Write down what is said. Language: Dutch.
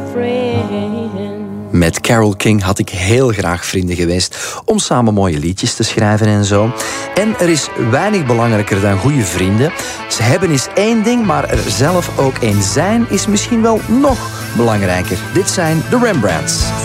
friend. Met Carole King had ik heel graag vrienden geweest om samen mooie liedjes te schrijven en zo. En er is weinig belangrijker dan goede vrienden. Ze hebben is één ding, maar er zelf ook één zijn is misschien wel nog belangrijker. Dit zijn de Rembrandts.